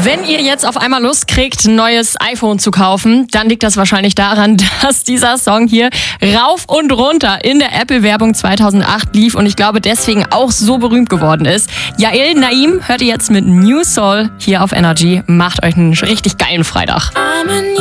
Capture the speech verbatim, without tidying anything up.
Wenn ihr jetzt auf einmal Lust kriegt, ein neues iPhone zu kaufen, dann liegt das wahrscheinlich daran, dass dieser Song hier rauf und runter in der Apple-Werbung zweitausendacht lief und ich glaube deswegen auch so berühmt geworden ist. Yael Naim hört ihr jetzt mit New Soul hier auf Energy. Macht euch einen richtig geilen Freitag.